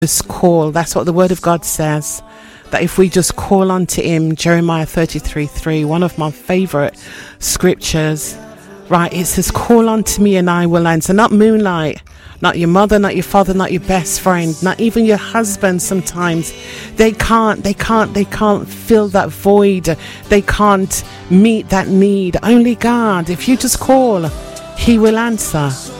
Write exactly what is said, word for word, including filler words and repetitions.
Just call. That's what the word of God says. That if we just call unto him, Jeremiah thirty-three three, one of my favorite scriptures, right? It says, call unto me and I will answer. Not moonlight, not your mother, not your father, not your best friend, not even your husband. Sometimes they can't, they can't, they can't fill that void. They can't meet that need. Only God. If you just call, he will answer.